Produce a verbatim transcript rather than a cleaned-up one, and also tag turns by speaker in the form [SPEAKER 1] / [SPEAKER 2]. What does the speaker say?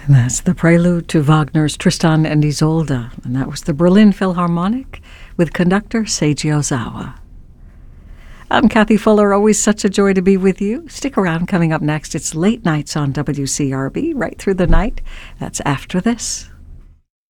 [SPEAKER 1] And that's the prelude to Wagner's Tristan and Isolde, and that was the Berlin Philharmonic with conductor Seiji Ozawa. I'm Kathy Fuller, always such a joy to be with you. Stick around, coming up next, it's Late Nights on W C R B, right through the night. That's after this.